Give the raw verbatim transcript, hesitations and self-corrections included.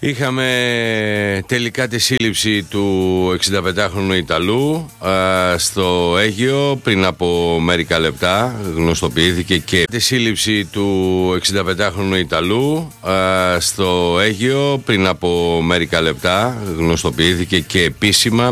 Είχαμε τελικά τη σύλληψη του εξηνταπεντάχρονου Ιταλού α, στο Αίγυο πριν από μερικά λεπτά. Γνωστοποιήθηκε και τη σύλληψη του εξηνταπεντάχρονου Ιταλού α, στο Αίγυο πριν από μερικά λεπτά. Γνωστοποιήθηκε και επίσημα.